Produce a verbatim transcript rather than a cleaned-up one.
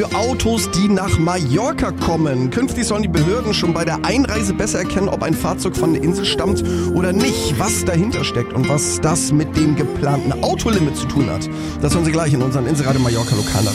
Für Autos, die nach Mallorca kommen. Künftig sollen die Behörden schon bei der Einreise besser erkennen, ob ein Fahrzeug von der Insel stammt oder nicht. Was dahinter steckt und was das mit dem geplanten Autolimit zu tun hat, das hören Sie gleich in unseren Inselradio Mallorca Lokal.